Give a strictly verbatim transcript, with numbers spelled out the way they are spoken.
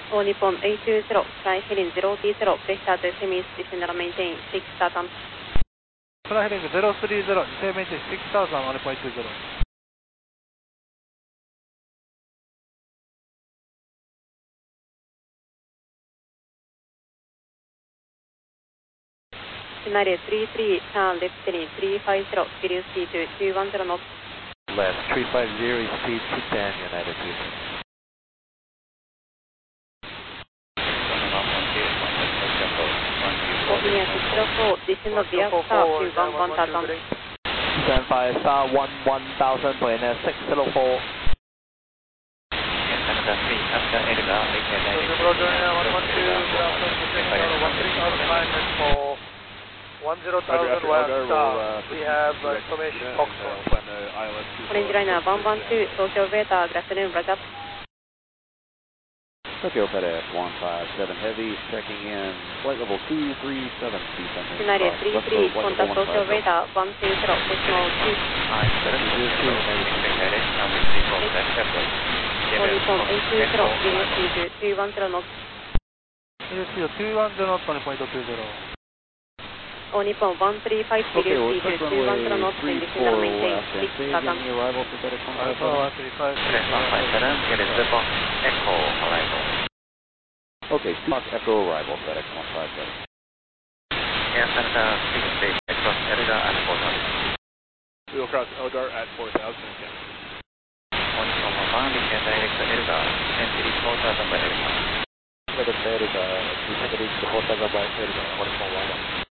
All Nippon eight two zero, fly heading zero T zero, vector to semis, descend and maintain six thousand. Fly heading zero three zero, descend maintain six thousand, All Nippon eight two zero. Scenario three three, turn left heading three five zero, Sirius T two, two one zero knots. Left three five zero, speed two ten, United two zero. Coordinate six zero four, descend of the star, two one one thousand. Stand by star one one thousand, plane six zero four. one zero thousand via star. We have uh, information Foxtrot. Orange liner one one two, Tokyo Beta, good afternoon, Roger. Tokyo FedEx one five seven Heavy, checking in flight level two three seven, descending Scenario across three West three, Coast, flight contact level Tokyo one five zero. Beta one two zero, decimal two. All Nippon eight two zero, Sirius T two, two one zero knots. Sirius T two, two one zero knots, All Nippon eight two zero. All Nippon one three five, Okay, Sirius we'll T two, check two one zero runway knots, three and descend and four, maintain left six and thousand. the arrival for FedEx one five Alpha seven. one three five. Echo arrival. Okay, Fox Echo arrival, FedEx one five seven. Air Canada six six, across Elgar at four thousand. We will cross Elgar at four thousand again. All Nippon one, descend direct to Elgar, descend to four thousand by Elgar. FedEx Elgar, descending to four thousand by Elgar, one four one one.